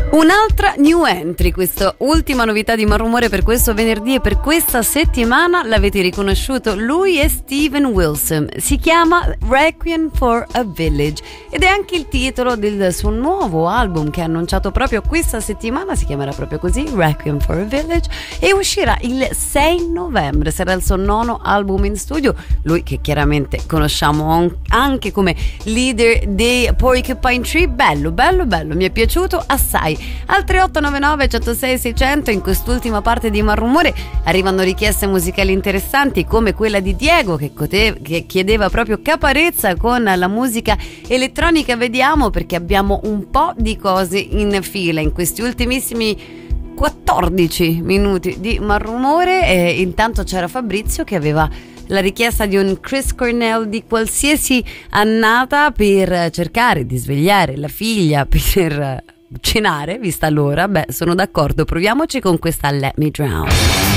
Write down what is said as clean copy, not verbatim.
Un'altra new entry, questa ultima novità di Malrumore per questo venerdì e per questa settimana. L'avete riconosciuto, lui è Steven Wilson, si chiama Requiem for a Village ed è anche il titolo del suo nuovo album che ha annunciato proprio questa settimana, si chiamerà proprio così, Requiem for a Village, e uscirà il 6 novembre, sarà il suo nono album in studio. Lui che chiaramente conosciamo anche come leader dei Porcupine Tree, bello, mi è piaciuto assai. Al 3899 106 600 in quest'ultima parte di Malrumore arrivano richieste musicali interessanti come quella di Diego che chiedeva proprio caparezza con la musica elettronica. Vediamo, perché abbiamo un po' di cose in fila in questi ultimissimi 14 minuti di Malrumore. E intanto c'era Fabrizio che aveva la richiesta di un Chris Cornell di qualsiasi annata per cercare di svegliare la figlia per cenare, vista l'ora. Beh, sono d'accordo, proviamoci con questa Let Me Drown.